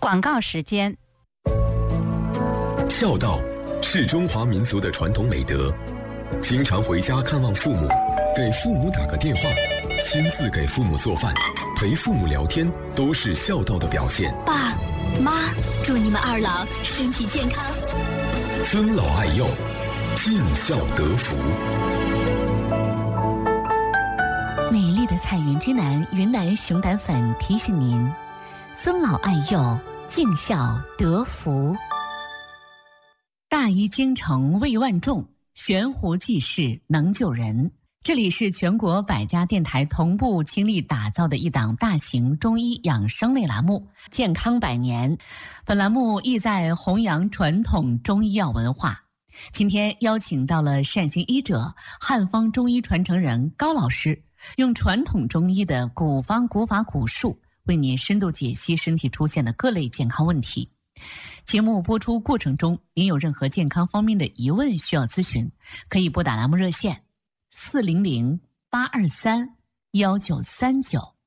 广告时间。 孝道是中华民族的传统美德，经常回家看望父母，给父母打个电话，亲自给父母做饭，陪父母聊天，都是孝道的表现。 爸妈，祝你们二老身体健康， 尊老爱幼，尽孝得福。 美丽的彩云之南云南熊胆粉提醒您：尊老爱幼，尽孝得福。大医精诚为万众，悬壶济世能救人。这里是全国100家电台同步倾力打造的一档大型中医养生类栏目《健康100年》。本栏目意在弘扬传统中医药文化。今天邀请到了善心医者、汉方中医传承人高老师，用传统中医的古方古法古术，为您深度解析身体出现的各类健康问题。节目播出过程中，您有任何健康方面的疑问需要咨询，可以拨打栏目热线400-823-1939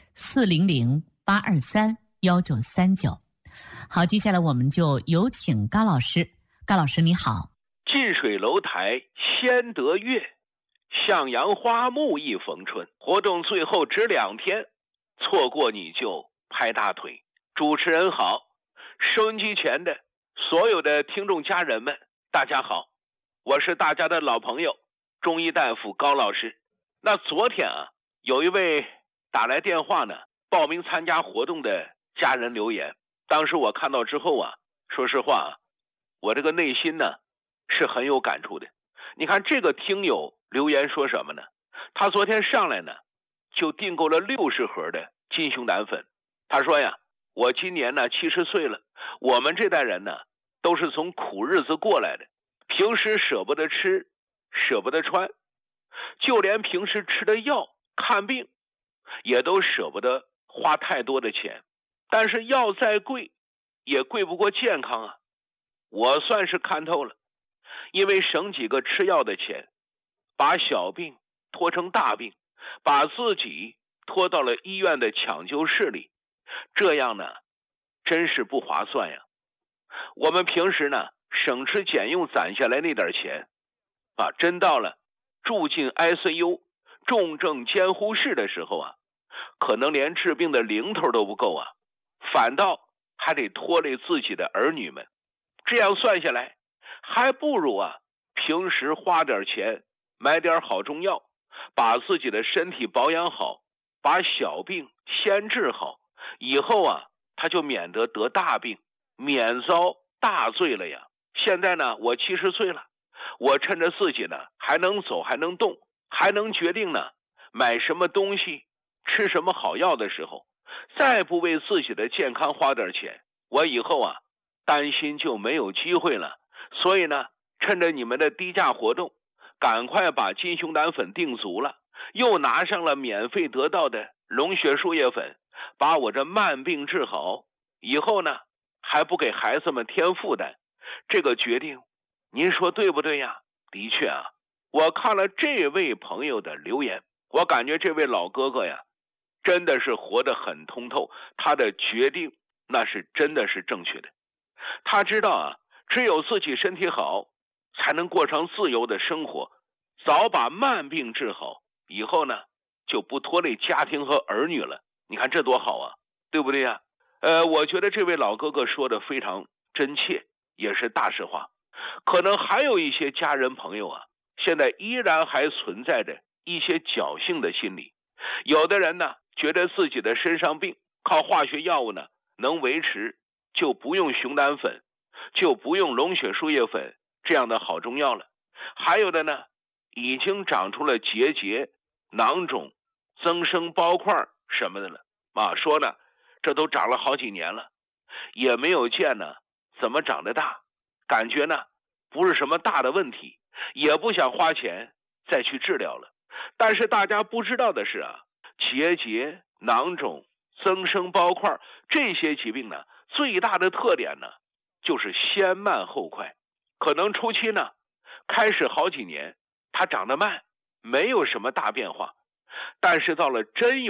400-823-1939。好，接下来我们就有请高老师。高老师你好。 近水楼台先得月，向阳花木易逢春。活动最后只2天，错过你就拍大腿。主持人好，收音机前的所有的听众家人们，大家好，我是大家的老朋友中医大夫高老师。那昨天有一位打来电话呢，报名参加活动的家人留言，当时我看到之后说实话我这个内心呢是很有感触的。你看这个听友留言说什么呢？他昨天上来呢就订购了60盒的金熊胆粉。他说呀，我今年呢70岁了，我们这代人呢都是从苦日子过来的，平时舍不得吃，舍不得穿，就连平时吃的药看病也都舍不得花太多的钱，但是药再贵也贵不过健康啊。我算是看透了，因为省几个吃药的钱，把小病拖成大病，把自己拖到了医院的抢救室里，这样呢真是不划算呀。我们平时呢省吃俭用攒下来那点钱真到了住进 ICU 重症监护室的时候可能连治病的零头都不够反倒还得拖累自己的儿女们。这样算下来，还不如平时花点钱买点好中药，把自己的身体保养好，把小病先治好，以后他就免得得大病，免遭大罪了呀。现在呢我70岁了，我趁着自己呢还能走还能动，还能决定呢买什么东西吃什么好药的时候，再不为自己的健康花点钱，我以后担心就没有机会了。所以呢趁着你们的低价活动，赶快把金熊胆粉订足了，又拿上了免费得到的龙血树叶粉，把我这慢病治好，以后呢还不给孩子们添负担。这个决定您说对不对呀？的确我看了这位朋友的留言，我感觉这位老哥哥呀真的是活得很通透，他的决定那是真的是正确的。他知道只有自己身体好，才能过上自由的生活，早把慢病治好，以后呢就不拖累家庭和儿女了。你看这多好对不对呀？我觉得这位老哥哥说的非常真切，也是大实话。可能还有一些家人朋友现在依然还存在着一些侥幸的心理。有的人呢觉得自己的身上病靠化学药物呢能维持，就不用熊胆粉，就不用龙血树叶粉这样的好中药了。还有的呢已经长出了结节、囊肿、增生包块什么的了说呢这都长了好几年了，也没有见呢怎么长得大，感觉呢不是什么大的问题，也不想花钱再去治疗了。但是大家不知道的是结节、囊肿、增生包块这些疾病呢最大的特点呢就是先慢后快。可能初期呢开始好几年它长得慢，没有什么大变化，但是到了真有